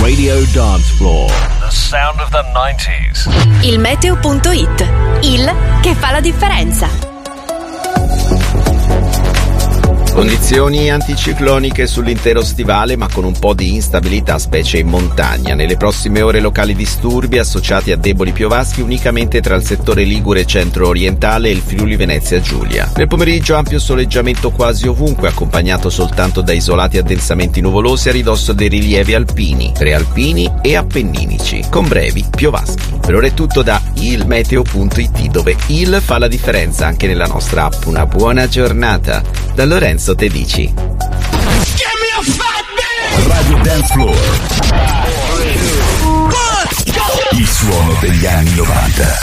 Radio Dance Floor. The sound of the 90s. Il meteo.it, il che fa la differenza. Condizioni anticicloniche sull'intero stivale, ma con un po' di instabilità, specie in montagna. Nelle prossime ore locali disturbi associati a deboli piovaschi unicamente tra il settore ligure centro-orientale e il Friuli Venezia Giulia. Nel pomeriggio ampio soleggiamento quasi ovunque, accompagnato soltanto da isolati addensamenti nuvolosi a ridosso dei rilievi alpini, prealpini e appenninici, con brevi piovaschi. Per ora è tutto da ilmeteo.it, dove il fa la differenza anche nella nostra app. Una buona giornata da Lorenzo Tedici. Radio Dance Floor. Il suono degli anni 90.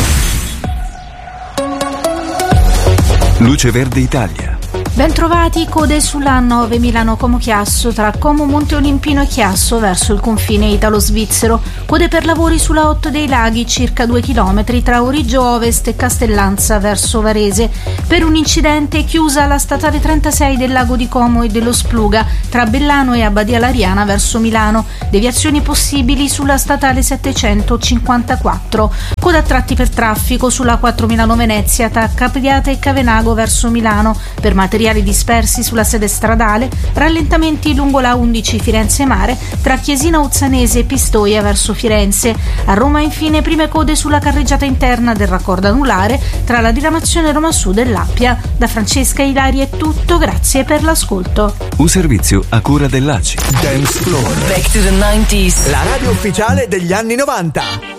Luce Verde Italia. Bentrovati, code sulla A9 Milano-Como Chiasso tra Como Monte Olimpino e Chiasso verso il confine italo-svizzero. Code per lavori sulla 8 dei Laghi, circa 2 km tra Origio Ovest e Castellanza verso Varese. Per un incidente è chiusa la statale 36 del Lago di Como e dello Spluga tra Bellano e Abbadia Lariana verso Milano. Deviazioni possibili sulla statale 754. Coda a tratti per traffico sulla 4 Milano-Venezia tra Capriate e Cavenago verso Milano. Per materiali dispersi sulla sede stradale, rallentamenti lungo la 11 Firenze Mare tra Chiesina Uzzanese e Pistoia verso Firenze. A Roma infine prime code sulla carreggiata interna del raccordo anulare tra la diramazione Roma Sud e l'Appia. Da Francesca Ilari è tutto, grazie per l'ascolto. Un servizio a cura dell'ACI. Dance Floor. Back to the 90s. La radio ufficiale degli anni 90.